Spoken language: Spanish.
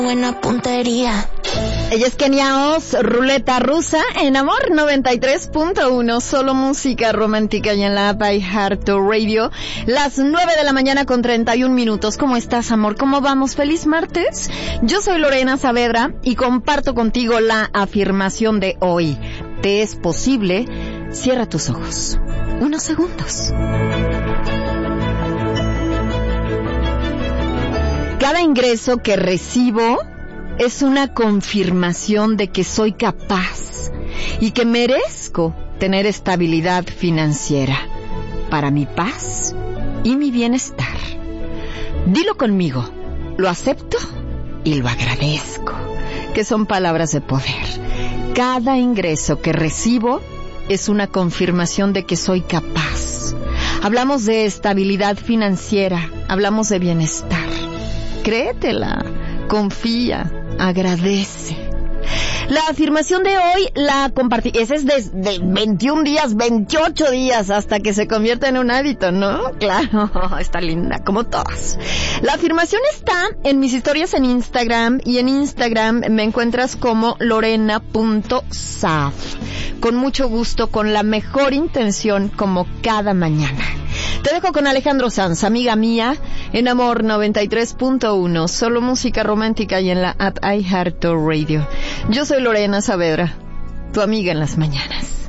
Buena puntería. Ella es Kenia Oz, Ruleta Rusa, en Amor 93.1, solo música romántica y en la app iHeartRadio. Las 9 de la mañana con 31 minutos. ¿Cómo estás, amor? ¿Cómo vamos? ¡Feliz martes! Yo soy Lorena Saavedra y comparto contigo la afirmación de hoy. ¿Te es posible? Cierra tus ojos. Unos segundos. Cada ingreso que recibo es una confirmación de que soy capaz y que merezco tener estabilidad financiera para mi paz y mi bienestar. Dilo conmigo, lo acepto y lo agradezco, que son palabras de poder. Cada ingreso que recibo es una confirmación de que soy capaz. Hablamos de estabilidad financiera, hablamos de bienestar. Créetela, confía, agradece. La afirmación de hoy la compartí. Esa es de 21 días, 28 días, hasta que se convierta en un hábito, ¿no? Claro, está linda, como todas. La afirmación está en mis historias en Instagram, y en Instagram me encuentras como lorena.saf. Con mucho gusto, con la mejor intención, como cada mañana. Te dejo con Alejandro Sanz, amiga mía, en Amor 93.1, solo música romántica y en la app iHeartRadio. Yo soy Lorena Saavedra, tu amiga en las mañanas.